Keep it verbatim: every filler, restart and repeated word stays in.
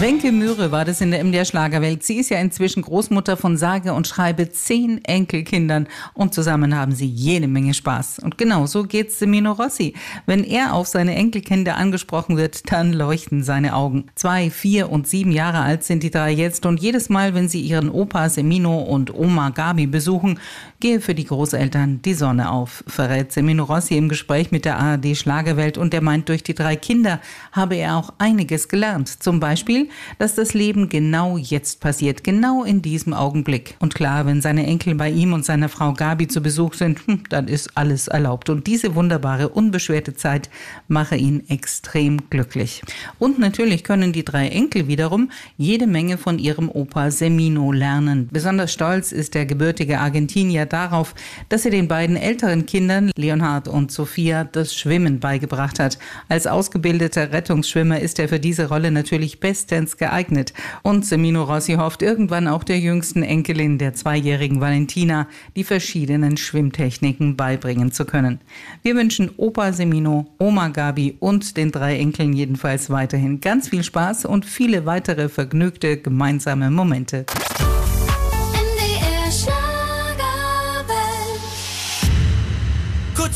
Wenke Mühre war das in der M D R-Schlagerwelt. Sie ist ja inzwischen Großmutter von sage und schreibe zehn Enkelkindern und zusammen haben sie jede Menge Spaß. Und genau so geht's Semino Rossi. Wenn er auf seine Enkelkinder angesprochen wird, dann leuchten seine Augen. Zwei, vier und sieben Jahre alt sind die drei jetzt und jedes Mal, wenn sie ihren Opa Semino und Oma Gabi besuchen, gehe für die Großeltern die Sonne auf, verrät Semino Rossi im Gespräch mit der A R D-Schlagerwelt, und er meint, durch die drei Kinder habe er auch einiges gelernt. Zum Beispiel, dass das Leben genau jetzt passiert, genau in diesem Augenblick. Und klar, wenn seine Enkel bei ihm und seiner Frau Gabi zu Besuch sind, dann ist alles erlaubt. Und diese wunderbare, unbeschwerte Zeit mache ihn extrem glücklich. Und natürlich können die drei Enkel wiederum jede Menge von ihrem Opa Semino lernen. Besonders stolz ist der gebürtige Argentinier darauf, dass er den beiden älteren Kindern, Leonhard und Sophia, das Schwimmen beigebracht hat. Als ausgebildeter Rettungsschwimmer ist er für diese Rolle natürlich bestens geeignet. Und Semino Rossi hofft, irgendwann auch der jüngsten Enkelin, der zweijährigen Valentina, die verschiedenen Schwimmtechniken beibringen zu können. Wir wünschen Opa Semino, Oma Gabi und den drei Enkeln jedenfalls weiterhin ganz viel Spaß und viele weitere vergnügte gemeinsame Momente.